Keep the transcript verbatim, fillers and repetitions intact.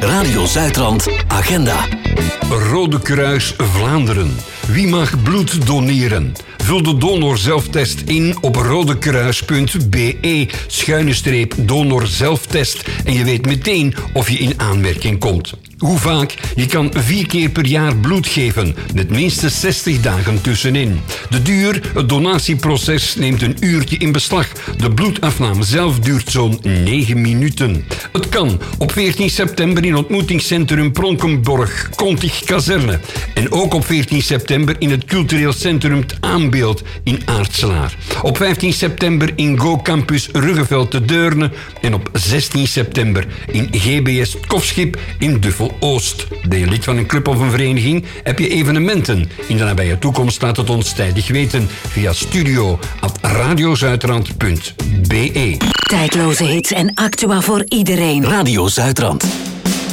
Radio Zuidrand Agenda. Rode Kruis Vlaanderen. Wie mag bloed doneren? Vul de donorzelftest in op rodekruis punt be schuine streep donorzelftest en je weet meteen of je in aanmerking komt. Hoe vaak? Je kan vier keer per jaar bloed geven, met minstens zestig dagen tussenin. De duur? Het donatieproces neemt een uurtje in beslag. De bloedafname zelf duurt zo'n negen minuten. Het kan op veertien september in ontmoetingscentrum Pronkenborg, Kontig Kazerne. En ook op veertien september in het cultureel centrum 't Aanbeeld in Aartselaar. Op vijftien september in Go Campus Ruggeveld te Deurne. En op zestien september in G B S 't Kofschip in Duffel-Oost. Ben je lid van een club of een vereniging? Heb je evenementen? In de nabije toekomst laat het ons tijdig weten via studio at radiozuidrand punt be. Tijdloze hits en actua voor iedereen. Radio Zuidrand.